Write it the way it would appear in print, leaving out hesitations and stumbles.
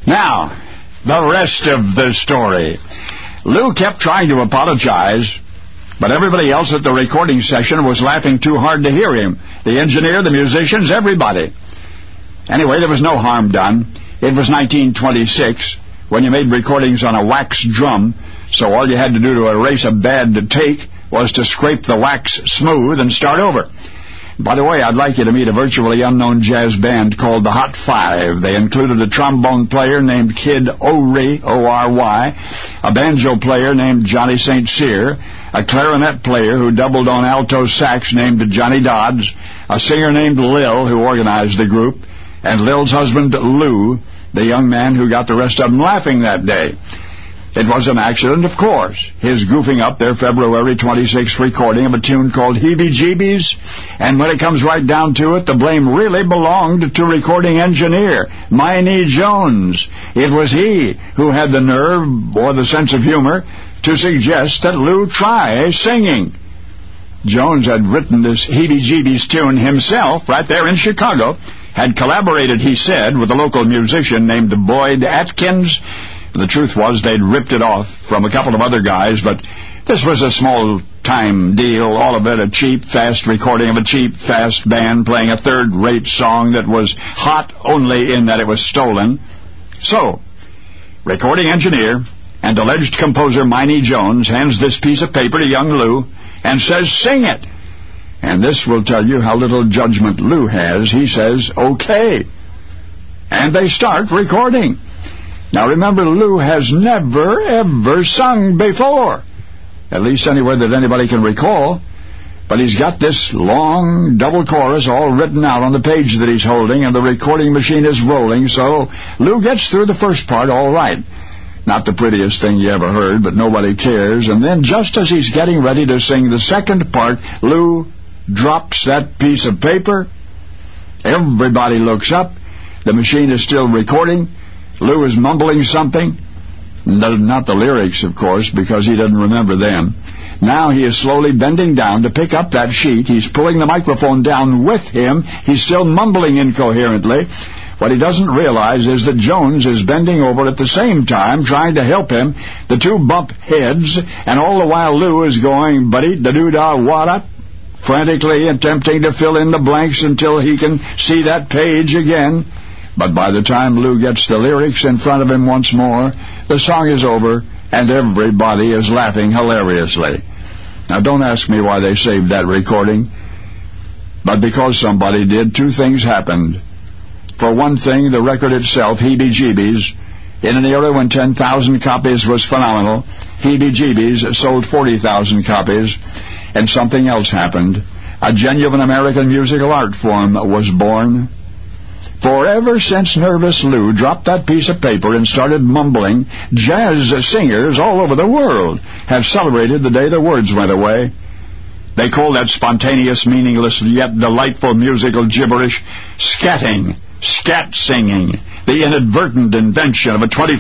Now, the rest of the story. Lou kept trying to apologize, but everybody else at the recording session was laughing too hard to hear him. The engineer, the musicians, everybody. Anyway, there was no harm done. It was 1926, when you made recordings on a wax drum, so all you had to do to erase a bad take was to scrape the wax smooth and start over. By the way, I'd like you to meet a virtually unknown jazz band called the Hot Five. They included a trombone player named Kid Ory, O-R-Y, a banjo player named Johnny St. Cyr, a clarinet player who doubled on alto sax named Johnny Dodds, a singer named Lil who organized the group, and Lil's husband Lou, the young man who got the rest of them laughing that day. It was an accident, of course, his goofing up their February 26th recording of a tune called Heebie-Jeebies, and when it comes right down to it, the blame really belonged to recording engineer Miney Jones. It was he who had the nerve, or the sense of humor, to suggest that Lou try singing. Jones had written this Heebie-Jeebies tune himself right there in Chicago, had collaborated, he said, with a local musician named Boyd Atkins. The truth was they'd ripped it off from a couple of other guys, but this was a small-time deal, all of it a cheap, fast recording of a cheap, fast band playing a third-rate song that was hot only in that it was stolen. So, recording engineer and alleged composer Miney Jones hands this piece of paper to young Lou and says, "Sing it." And this will tell you how little judgment Lou has. He says, "Okay." And they start recording. Now remember, Lou has never, ever sung before, at least anywhere that anybody can recall. But he's got this long double chorus all written out on the page that he's holding, and the recording machine is rolling, so Lou gets through the first part all right. Not the prettiest thing you ever heard, but nobody cares. And then just as he's getting ready to sing the second part, Lou drops that piece of paper. Everybody looks up. The machine is still recording. Lou is mumbling something. Not the lyrics, of course, because he doesn't remember them. Now he is slowly bending down to pick up that sheet. He's pulling the microphone down with him. He's still mumbling incoherently. What he doesn't realize is that Jones is bending over at the same time, trying to help him. The two bump heads, and all the while Lou is going, buddy-da-doo-da-wada, frantically attempting to fill in the blanks until he can see that page again. But by the time Lou gets the lyrics in front of him once more, the song is over, and everybody is laughing hilariously. Now, don't ask me why they saved that recording, but because somebody did, two things happened. For one thing, the record itself, Heebie-Jeebies, in an era when 10,000 copies was phenomenal, Heebie-Jeebies sold 40,000 copies, and something else happened. A genuine American musical art form was born. For ever since Nervous Lou dropped that piece of paper and started mumbling, jazz singers all over the world have celebrated the day the words went away. They call that spontaneous, meaningless, yet delightful musical gibberish scatting, scat singing, the inadvertent invention of a